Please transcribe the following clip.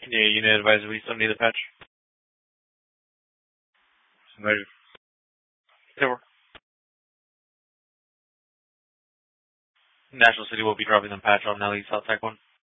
Yeah, unit advisor, we still need a patch. Measure. Silver. National City will be dropping the patch on Nelly South Tech one.